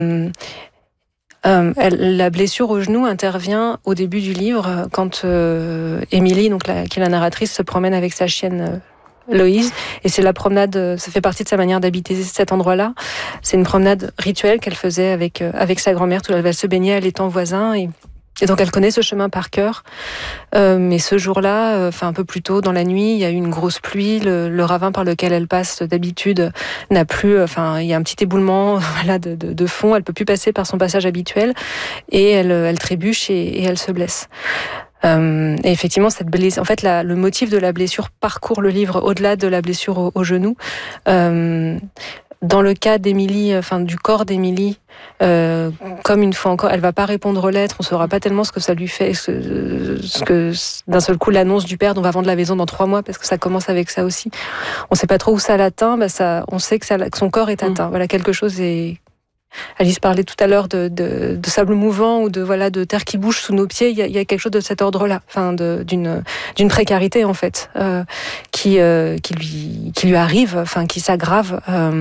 La blessure au genou intervient au début du livre quand Émilie, qui est la narratrice, se promène avec sa chienne Loïse, et c'est la promenade, ça fait partie de sa manière d'habiter cet endroit-là. C'est une promenade rituelle qu'elle faisait avec sa grand-mère, où elle se baignait à l'étang voisin, et donc elle connaît ce chemin par cœur. Mais ce jour-là, un peu plus tôt dans la nuit, il y a eu une grosse pluie. Le ravin par lequel elle passe d'habitude n'a plus. Il y a un petit éboulement de fond. Elle peut plus passer par son passage habituel, et elle trébuche et elle se blesse. Et effectivement, cette blessure, en fait, le motif de la blessure parcourt le livre au-delà de la blessure au genou. Dans le cas d'Émilie, du corps d'Émilie, comme une fois encore, elle va pas répondre aux lettres, on saura pas tellement ce que ça lui fait, ce que d'un seul coup l'annonce du père, on va vendre la maison dans 3 mois, parce que ça commence avec ça aussi. On sait pas trop où ça l'atteint, on sait que son corps est atteint. Voilà, quelque chose est. Alice parlait tout à l'heure de sable mouvant ou de terre qui bouge sous nos pieds. Il y a quelque chose de cet ordre-là, d'une précarité en fait, qui lui arrive, qui s'aggrave,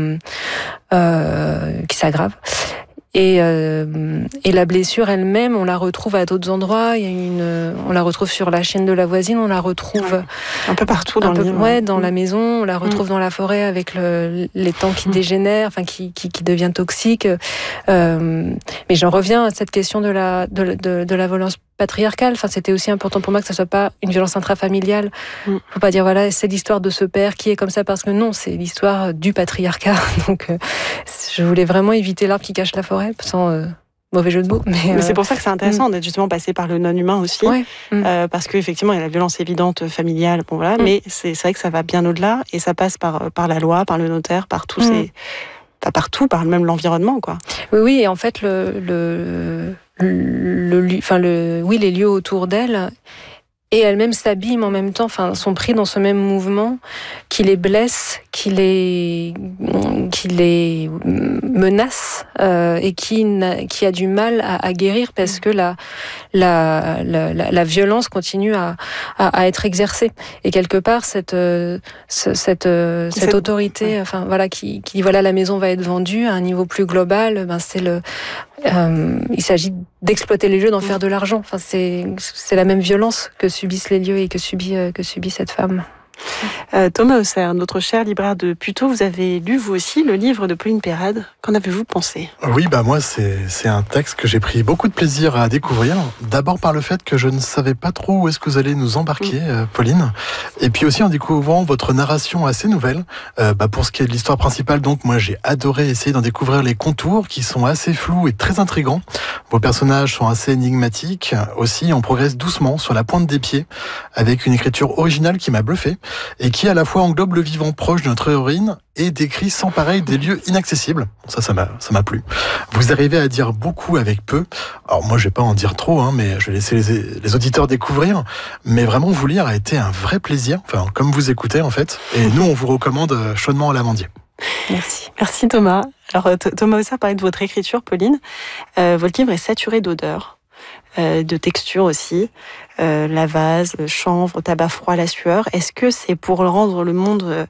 Et la blessure elle-même, on la retrouve à d'autres endroits. On la retrouve sur la chienne de la voisine, on la retrouve un peu partout dans le livre. Dans la maison, on la retrouve dans la forêt avec l'étang qui dégénère, qui devient toxique. Mais j'en reviens à cette question de la violence patriarcale. C'était aussi important pour moi que ça soit pas une violence intrafamiliale. Faut pas dire c'est l'histoire de ce père qui est comme ça, parce que non, c'est l'histoire du patriarcat. Donc je voulais vraiment éviter l'arbre qui cache la forêt, sans mauvais jeu de mots. Mais c'est pour ça que c'est intéressant d'être justement passé par le non-humain aussi, parce qu'effectivement il y a la violence évidente familiale, mais c'est vrai que ça va bien au-delà, et ça passe par la loi, par le notaire, par tous ces... Pas partout, par même l'environnement, quoi. Oui, et en fait, les lieux autour d'elle et elle-même s'abîment en même temps, sont pris dans ce même mouvement qui les blesse, qui les menace, et qui a du mal à guérir, parce que la violence continue à être exercée. Et quelque part, cette autorité, qui dit la maison va être vendue à un niveau plus global, il s'agit d'exploiter les lieux, d'en faire de l'argent. C'est la même violence que subissent les lieux et que subit cette femme. Thomas Hausser, notre cher libraire de Puteaux, vous avez lu vous aussi le livre de Pauline Pérade. Qu'en avez-vous pensé ? Oui, moi c'est un texte que j'ai pris beaucoup de plaisir à découvrir. D'abord par le fait que je ne savais pas trop où est-ce que vous allez nous embarquer, Pauline. Et puis aussi en découvrant votre narration assez nouvelle. Pour ce qui est de l'histoire principale, donc moi j'ai adoré essayer d'en découvrir les contours qui sont assez flous et très intrigants. Vos personnages sont assez énigmatiques. Aussi, on progresse doucement sur la pointe des pieds avec une écriture originale qui m'a bluffé, et qui à la fois englobe le vivant proche de notre héroïne et décrit sans pareil des lieux inaccessibles. Ça m'a plu. Vous arrivez à dire beaucoup avec peu. Alors moi je vais pas en dire trop, mais je vais laisser les auditeurs découvrir. Mais vraiment vous lire a été un vrai plaisir, comme vous écoutez en fait. Et nous on vous recommande chaudement à l'Amandier. Merci Thomas. Alors Thomas Hausser parlait de votre écriture, Pauline. Votre livre est saturé d'odeurs, de textures aussi, la vase, le chanvre, tabac froid, la sueur. Est-ce que c'est pour rendre le monde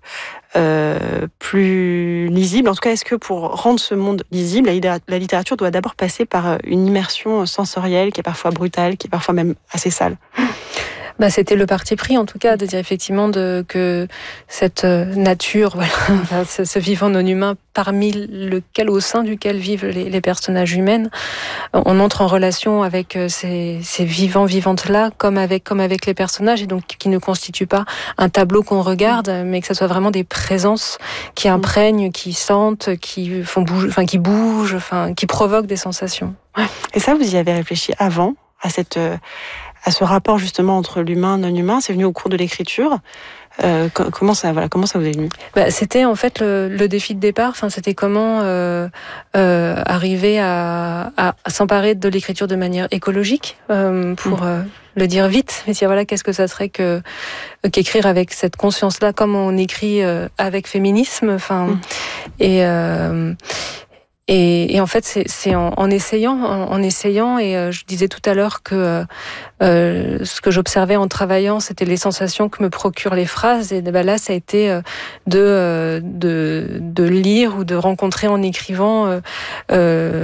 plus lisible ? En tout cas, est-ce que pour rendre ce monde lisible, la littérature doit d'abord passer par une immersion sensorielle qui est parfois brutale, qui est parfois même assez sale ? C'était le parti pris, en tout cas, de dire effectivement que cette nature, ce vivant non humain au sein duquel vivent les personnages humains, on entre en relation avec ces vivantes-là, comme avec les personnages, et donc qui ne constituent pas un tableau qu'on regarde, mais que ce soit vraiment des présences qui imprègnent, qui sentent, qui font bouger, qui bougent, qui provoquent des sensations. Et ça, vous y avez réfléchi avant, à ce rapport justement entre l'humain et non-humain? C'est venu au cours de l'écriture. Comment ça vous est venu? C'était en fait le défi de départ. C'était comment arriver à s'emparer de l'écriture de manière écologique, pour le dire vite. Mais qu'est-ce que ça serait qu'écrire avec cette conscience-là, comme on écrit avec féminisme. Et en fait, c'est en essayant, et je disais tout à l'heure que ce que j'observais en travaillant, c'était les sensations que me procurent les phrases. Et là, ça a été de lire ou de rencontrer en écrivant